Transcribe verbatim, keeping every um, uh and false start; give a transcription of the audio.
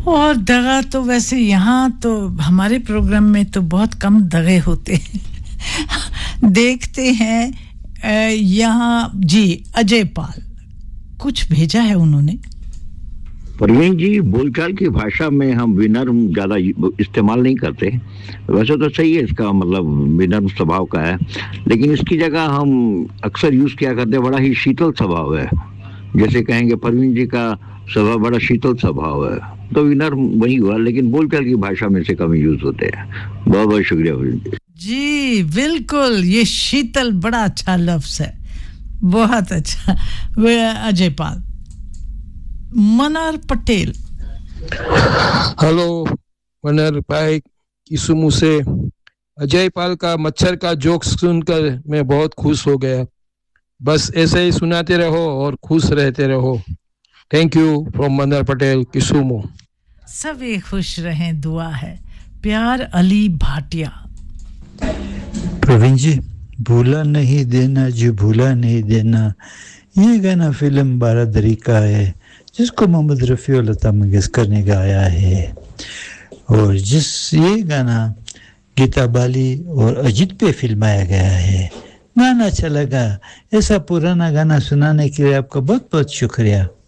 और दगा तो वैसे यहाँ तो हमारे प्रोग्राम में तो बहुत कम दगे होते हैं देखते हैं यहाँ जी अजय पाल कुछ भेजा है उन्होंने परवीन जी बोलचाल की भाषा में हम विनम्र ज्यादा इस्तेमाल नहीं करते वैसे तो सही है इसका मतलब विनम्र स्वभाव का है लेकिन इसकी जगह हम अक्सर यूज किया करते हैं बड़ा ही शीतल स्वभाव है जैसे कहेंगे परवीन जी का स्वभाव बड़ा शीतल स्वभाव है तो विनम्र वही हुआ लेकिन बोलचाल की भाषा में से कम यूज होते हैं बहुत बहुत शुक्रिया परवीन जी जी बिल्कुल ये शीतल बड़ा अच्छा लफ्ज है बहुत अच्छा अजय पाल मनार पटेल हेलो मनार भाई किसुमु से अजय पाल का मच्छर का जोक सुनकर मैं बहुत खुश हो गया बस ऐसे ही सुनाते रहो और खुश रहते रहो थैंक यू फ्रॉम मनार पटेल किसुमु सभी खुश रहें दुआ है प्यार अली भाटिया प्रवीण जी भूला नहीं देना जो भूला नहीं देना ये गाना फिल्म बारादरी का है जिसको मोहम्मद रफ़ी और लता मंगेशकर ने गाया है और जिस ये गाना गीता बाली और अजीत पे फिल्माया गया है गाना अच्छा लगा ऐसा पुराना गाना सुनाने के लिए आपका बहुत बहुत शुक्रिया